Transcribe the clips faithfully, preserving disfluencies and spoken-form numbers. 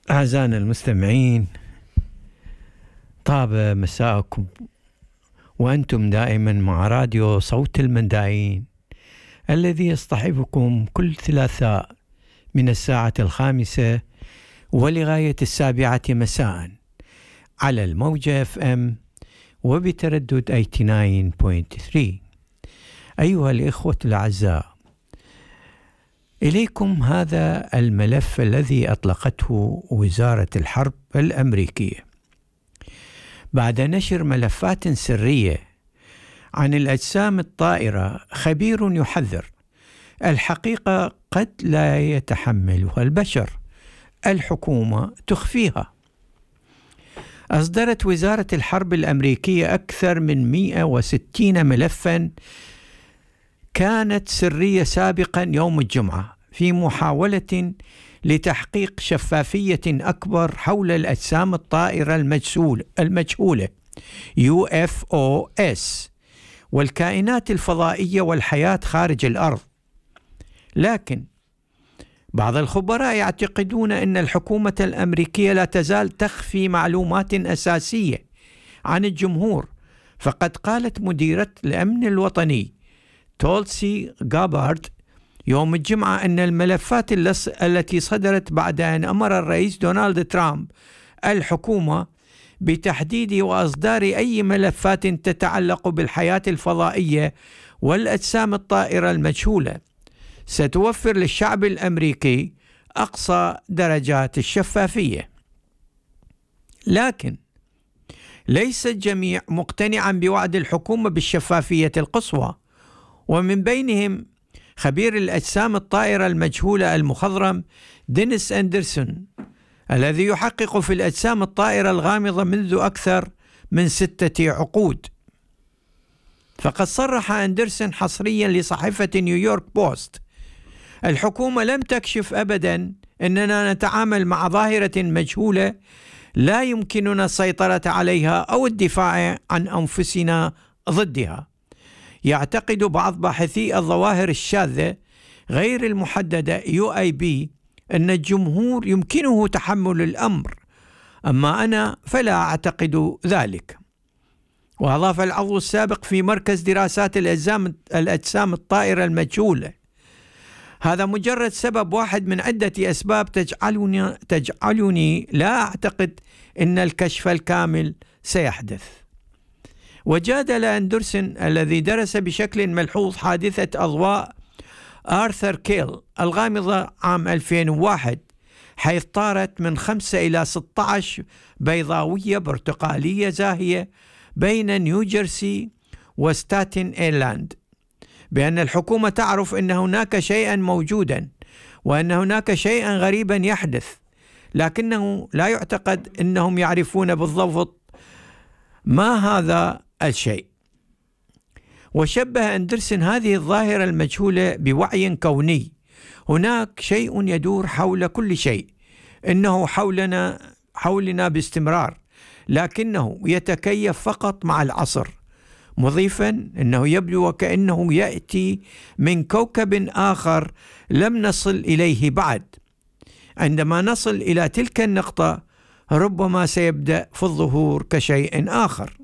أعزائنا المستمعين، طاب مساءكم وأنتم دائما مع راديو صوت المندايين الذي يصطحبكم كل ثلاثاء من الساعة الخامسة ولغاية السابعة مساء على الموجة اف ام وبتردد ثمانية وثمانين فاصلة ثلاثة. أيها الإخوة الأعزاء، إليكم هذا الملف الذي أطلقته وزارة الحرب الأمريكية بعد نشر ملفات سرية عن الأجسام الطائرة. خبير يحذر: الحقيقة قد لا يتحملها البشر، الحكومة تخفيها. أصدرت وزارة الحرب الأمريكية أكثر من مئة وستين ملفاً كانت سرية سابقاً يوم الجمعة في محاولة لتحقيق شفافية أكبر حول الأجسام الطائرة المجهولة يو إف أو إس والكائنات الفضائية والحياة خارج الأرض. لكن بعض الخبراء يعتقدون أن الحكومة الأمريكية لا تزال تخفي معلومات أساسية عن الجمهور. فقد قالت مديرة الأمن الوطني تولسي جابارد يوم الجمعة أن الملفات التي صدرت بعد أن أمر الرئيس دونالد ترامب الحكومة بتحديد وإصدار أي ملفات تتعلق بالحياة الفضائية والأجسام الطائرة المجهولة ستوفر للشعب الأمريكي أقصى درجات الشفافية. لكن ليس الجميع مقتنعا بوعد الحكومة بالشفافية القصوى، ومن بينهم خبير الأجسام الطائرة المجهولة المخضرم دينيس أندرسون الذي يحقق في الأجسام الطائرة الغامضة منذ أكثر من ستة عقود. فقد صرح أندرسون حصريا لصحيفة نيويورك بوست: الحكومة لم تكشف أبدا أننا نتعامل مع ظاهرة مجهولة لا يمكننا السيطرة عليها أو الدفاع عن أنفسنا ضدها. يعتقد بعض باحثي الظواهر الشاذة غير المحددة يو آي بي أن الجمهور يمكنه تحمل الأمر، أما أنا فلا أعتقد ذلك. وأضاف العضو السابق في مركز دراسات الأجسام الطائرة المجهولة: هذا مجرد سبب واحد من عدة أسباب تجعلني, تجعلني لا أعتقد أن الكشف الكامل سيحدث. وجادل أندرسون الذي درس بشكل ملحوظ حادثة أضواء آرثر كيل الغامضة عام ألفين وواحد، حيث طارت من خمسة إلى ستة عشر بيضاوية برتقالية زاهية بين نيوجيرسي وستاتن إيرلاند، بأن الحكومة تعرف أن هناك شيئا موجودا وأن هناك شيئا غريبا يحدث، لكنه لا يعتقد أنهم يعرفون بالضبط ما هذا الشيء. وشبه أندرسون هذه الظاهرة المجهولة بوعي كوني. هناك شيء يدور حول كل شيء، إنه حولنا حولنا باستمرار، لكنه يتكيف فقط مع العصر، مضيفا أنه يبدو وكأنه يأتي من كوكب آخر لم نصل إليه بعد. عندما نصل إلى تلك النقطة ربما سيبدأ في الظهور كشيء آخر.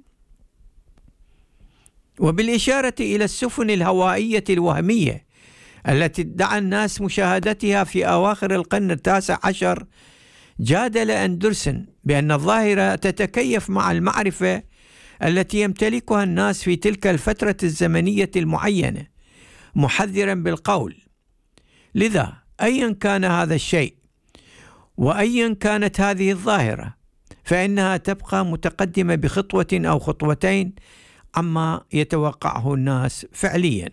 وبالإشارة إلى السفن الهوائية الوهمية التي ادعى الناس مشاهدتها في أواخر القرن التاسع عشر، جادل أندرسون بأن الظاهرة تتكيف مع المعرفة التي يمتلكها الناس في تلك الفترة الزمنية المعينة، محذرا بالقول: لذا أيا كان هذا الشيء وأيا كانت هذه الظاهرة فإنها تبقى متقدمة بخطوة أو خطوتين عما يتوقعه الناس فعليا.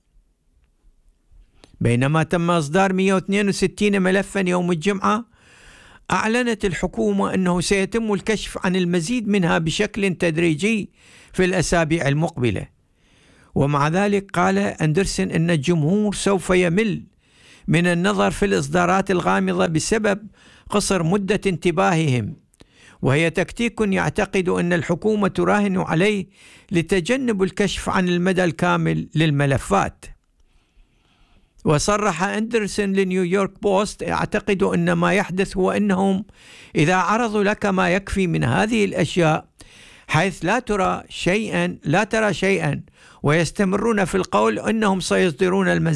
بينما تم إصدار مئة واثنين وستين ملفا يوم الجمعة، أعلنت الحكومة أنه سيتم الكشف عن المزيد منها بشكل تدريجي في الأسابيع المقبلة. ومع ذلك قال أندرسون أن الجمهور سوف يمل من النظر في الإصدارات الغامضة بسبب قصر مدة انتباههم، وهي تكتيك يعتقد أن الحكومة تراهن عليه لتجنب الكشف عن المدى الكامل للملفات. وصرح أندرسون لنيويورك بوست: أعتقد أن ما يحدث هو أنهم إذا عرضوا لك ما يكفي من هذه الأشياء حيث لا ترى شيئا لا ترى شيئا ويستمرون في القول أنهم سيصدرون المزيد